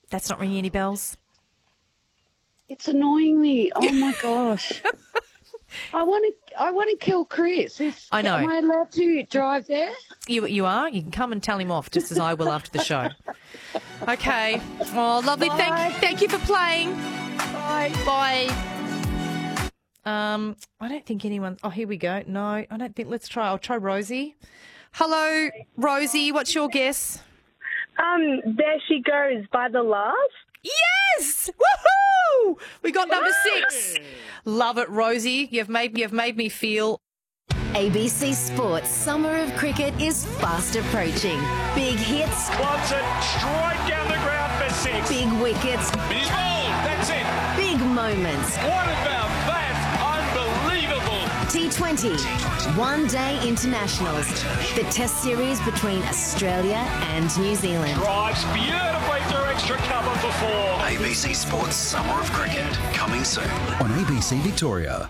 That's not ringing any bells? It's annoying me. Oh, my gosh. I want to kill Chris. I know. Am I allowed to drive there? You are. You can come and tell him off, just as I will after the show. Okay. Oh, lovely. Thank you for playing. Bye. Bye. I don't think anyone... Oh, here we go. No, I don't think... I'll try Rosie. Hello, Rosie. What's your guess? There She Goes by The Last. Yes! Woohoo! We got number 6. Love it, Rosie. You've made me feel... ABC Sports Summer of Cricket is fast approaching. Big hits. Wants it straight down the ground for 6. Big wickets. He's bowled. That's it. Big moments. What about that? Unbelievable. T20. One-day internationals. The Test series between Australia and New Zealand. Drives beautifully through extra cover for 4. ABC Sports Summer of Cricket, coming soon on ABC Victoria.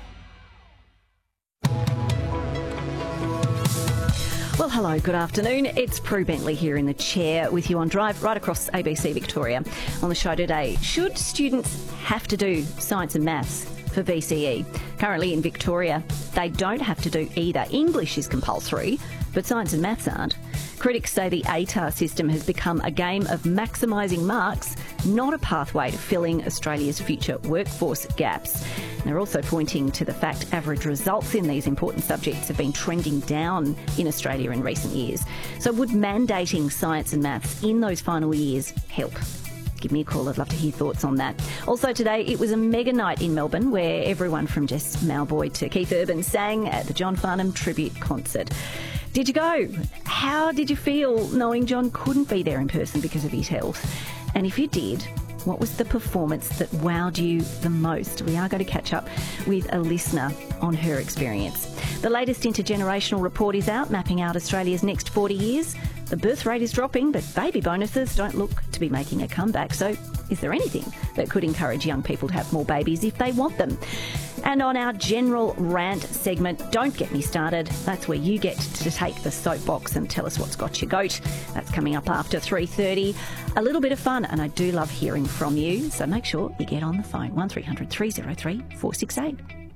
Well, hello, good afternoon. It's Prue Bentley here in the chair with you on Drive right across ABC Victoria. On the show today, should students have to do science and maths for VCE? Currently in Victoria, they don't have to do either. English is compulsory, but science and maths aren't. Critics say the ATAR system has become a game of maximising marks, not a pathway to filling Australia's future workforce gaps. They're also pointing to the fact average results in these important subjects have been trending down in Australia in recent years. So would mandating science and maths in those final years help? Give me a call. I'd love to hear thoughts on that. Also today, it was a mega night in Melbourne where everyone from Jess Mauboy to Keith Urban sang at the John Farnham Tribute Concert. Did you go? How did you feel knowing John couldn't be there in person because of his health? And if you did, what was the performance that wowed you the most? We are going to catch up with a listener on her experience. The latest intergenerational report is out, mapping out Australia's next 40 years. The birth rate is dropping, but baby bonuses don't look to be making a comeback. So is there anything that could encourage young people to have more babies if they want them? And on our general rant segment, Don't Get Me Started, that's where you get to take the soapbox and tell us what's got your goat. That's coming up after 3:30. A little bit of fun, and I do love hearing from you, so make sure you get on the phone, 1300 303 468.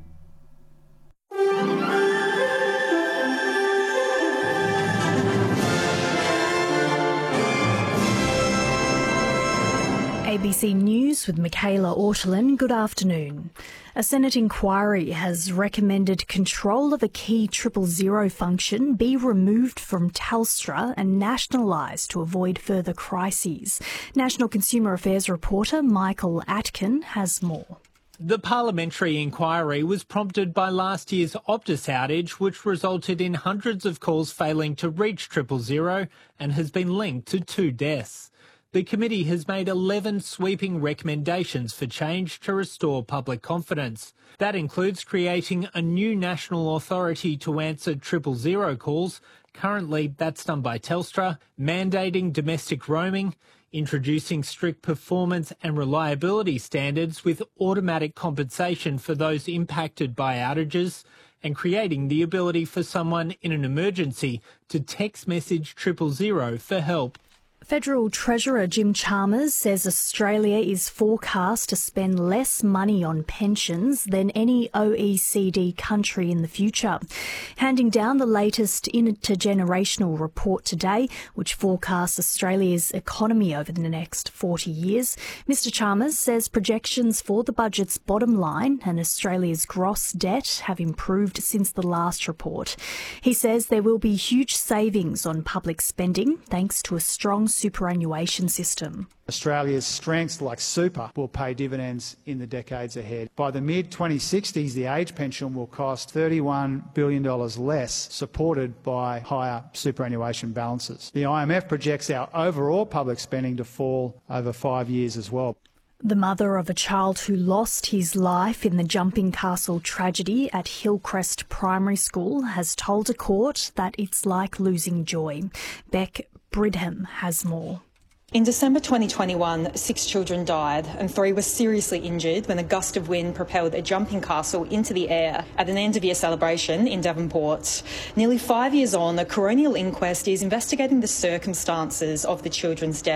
ABC News with Michaela Ortolin. Good afternoon. A Senate inquiry has recommended control of a key 000 function be removed from Telstra and nationalised to avoid further crises. National Consumer Affairs reporter Michael Atkin has more. The parliamentary inquiry was prompted by last year's Optus outage, which resulted in hundreds of calls failing to reach 000 and has been linked to 2 deaths. The committee has made 11 sweeping recommendations for change to restore public confidence. That includes creating a new national authority to answer 000 calls. Currently, that's done by Telstra, mandating domestic roaming, introducing strict performance and reliability standards with automatic compensation for those impacted by outages, and creating the ability for someone in an emergency to text message 000 for help. Federal Treasurer Jim Chalmers says Australia is forecast to spend less money on pensions than any OECD country in the future. Handing down the latest intergenerational report today, which forecasts Australia's economy over the next 40 years, Mr Chalmers says projections for the budget's bottom line and Australia's gross debt have improved since the last report. He says there will be huge savings on public spending thanks to a strong superannuation system. Australia's strengths like super will pay dividends in the decades ahead. By the mid-2060s, the age pension will cost $31 billion less, supported by higher superannuation balances. The IMF projects our overall public spending to fall over 5 years as well. The mother of a child who lost his life in the Jumping Castle tragedy at Hillcrest Primary School has told a court that it's like losing joy. Beck Bridham has more. In December 2021, 6 children died and 3 were seriously injured when a gust of wind propelled a jumping castle into the air at an end-of-year celebration in Devonport. Nearly 5 years on, a coronial inquest is investigating the circumstances of the children's death.